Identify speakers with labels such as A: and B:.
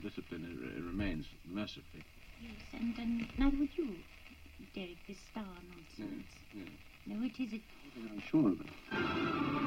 A: discipline it remains, mercifully.
B: Yes, and neither would you, Derek, this star nonsense.
A: Yes.
B: No, it is.
A: I'm sure of it.